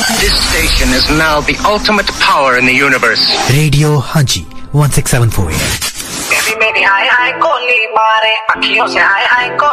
This station is now the ultimate power in the universe. Radio Haji 1674 AM. Baby मेरी हाय हाय गोली मारे अखियों से हाय हाय